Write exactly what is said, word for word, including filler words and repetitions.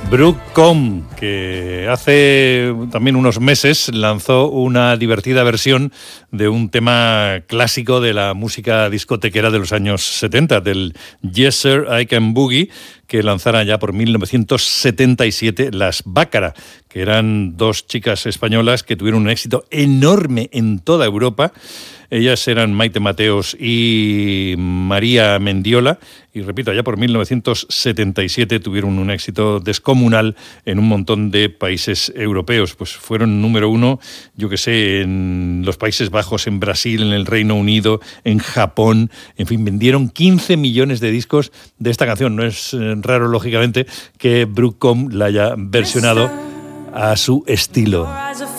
Brooke Combe, que hace también unos meses lanzó una divertida versión de un tema clásico de la música discotequera de los años setenta, del Yes Sir, I Can Boogie, que lanzaron ya por mil novecientos setenta y siete las Bácara, que eran dos chicas españolas que tuvieron un éxito enorme en toda Europa. Ellas eran Maite Mateos y María Mendiola, y repito, allá por mil novecientos setenta y siete tuvieron un éxito descomunal en un montón de países europeos. Pues fueron número uno, yo que sé, en los Países Bajos, en Brasil, en el Reino Unido, en Japón. En fin, vendieron quince millones de discos de esta canción. No es raro, lógicamente, que Brooke Combe la haya versionado a su estilo.